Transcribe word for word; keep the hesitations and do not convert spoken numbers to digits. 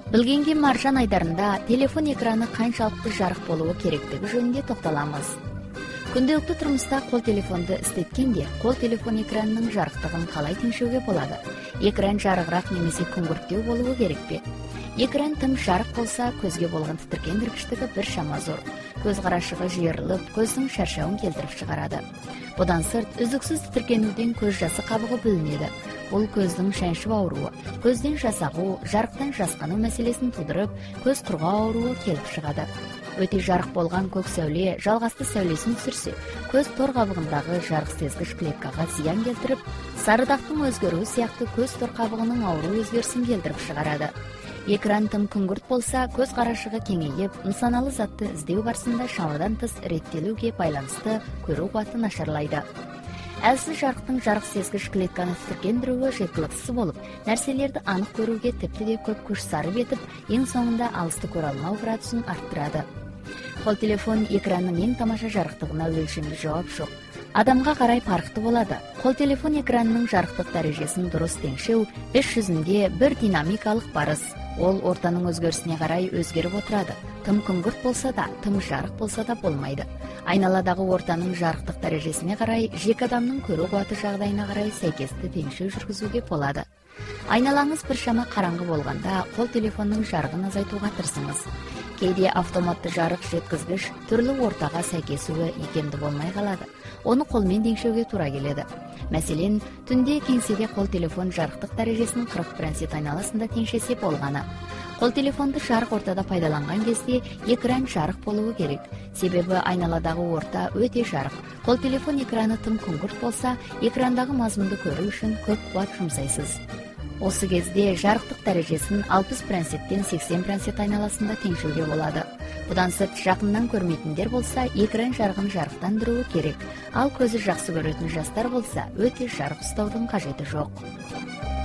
Билгенге маржан айдарында телефон экраны канчалыктуу жарык болуу керектиги жөнүндө токтолобуз. Күндөлүктүү турмушта кол телефонду иштеткенде кол телефон экранынын жарыктыгын калай теңшөөгө болот? Экран жарыгыраак немесе күңгүрттүү болуу керекпи? Экран тым жарык болсо көзгө болгон титиркендиргичтиги бир шама зор. Көз карашыгы жыйырылып, көздүн шаршауын келтирип чыгарады. Будан сырт, үзүксүз титиркенүүдөн көз жасы кабыгы бөлүнөдү. Бул көздүн шаншып ооруу, көздүн жасагуу, жарыктан жаскануу маселесин туудуруп, көз кургоо ооруу келип чыгады. Өтө жарык болгон көк сөөлө жалгасты сөөлөсүн түсүрсө, көз тор кабыгындагы жарык сезгич клеткага зыян келтирип, сарыдактын өзгөрүүі сыяктуу көз тор кабыгынын ооруу өзгөрүшүн келтирип чыгарады. Экран тым күңгүрт болсо, көз карашыгы кеңейип, нысаналы затты издөө барысында шамадан тыс реттелүүгө байланыштуу көрүү кубаты нашарлайды. Әлсіз жарыктын жарык сезгич клетканы титиркендирүүгө жеткиликсиз болуп, нерселерди анык көрүүгө тепти де көп күч сарып этип, эң соңунда алысты көрө алмоо градусун арттырады. Кол телефон экранынын эң тамаша жарыктыгына өлчөмдүү жооп жок. Адамга карай парктуу болот. Кол телефон экранынын жарыктык дарежесин дурус теңшөө беш жүзүндө бир динамикалык барыс. Ол ортанын өзгөрүшүнө карай өзгөрүп отурат. Тым күңгүрт болсо да, тым жарык болсо да болмайды. Айналадагы ортанын жарыктык дарежесине карай, жеке адамдын көрүү кубаты жагдайына карай сайкестүү теңшөө жүргүзүүгө болот. Айналаңыз бир шама караңгы болгондо кол телефондун жарыгын азайтууга тырсыңыз. Кээде автоматтуу жарык жеткизгич түрлүү ортага сайкесүүгө ийкемдүү болмай калат. Оны кол менен теңшөөгө туура келет. Маселен, түндө кеңседе кол телефон жарыктык дарежесин кырк процент айналасында теңшесе болгону. Кол телефонду жарык ортада пайдаланган кезде экран жарык болуу керек. Себеби айналадагы орта өтө жарык. Кол телефон экраны тым күңгүрт болсо, экрандагы мазмунду көрүү үчүн көп кубат жумсайсыз. Осы кезде жарыктык дарежесин алпыс проценттен сексен процент айналасында теңшөөгө болот. Будан сырт, жакындан көрмөйтүндөр болсо, экран жарыгын жарыктандыруу керек. Ал көзү жакшы көрөтүн жаштар болсо, өтө жарык уставдын кажети жок.